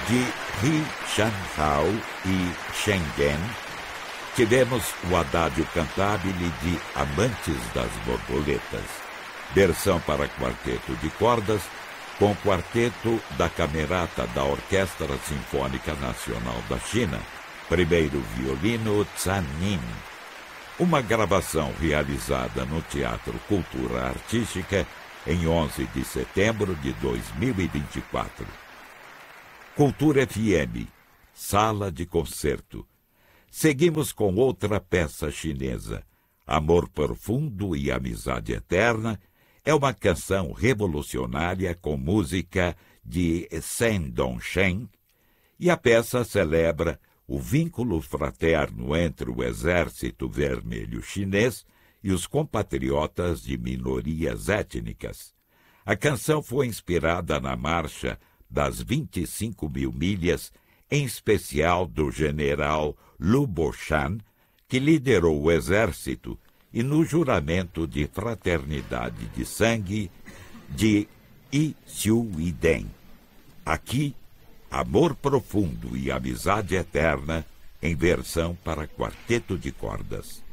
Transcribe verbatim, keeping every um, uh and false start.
de Ri Shan-hao e Schengen, tivemos o Adagio Cantabile de Amantes das Borboletas, versão para quarteto de cordas, com quarteto da Camerata da Orquestra Sinfônica Nacional da China, primeiro violino Zhan Nin. Uma gravação realizada no Teatro Cultura Artística em onze de setembro de dois mil e vinte e quatro. Cultura F M, Sala de Concerto. Seguimos com outra peça chinesa, Amor Profundo e Amizade Eterna. É uma canção revolucionária com música de Shen Dongshen, e a peça celebra o vínculo fraterno entre o Exército Vermelho Chinês e os compatriotas de minorias étnicas. A canção foi inspirada na Marcha das vinte e cinco mil milhas, em especial do general Lu Boshan, que liderou o exército, e no juramento de fraternidade de sangue de Yi Xiu-Iden. Aqui, Amor Profundo e Amizade Eterna, em versão para quarteto de cordas.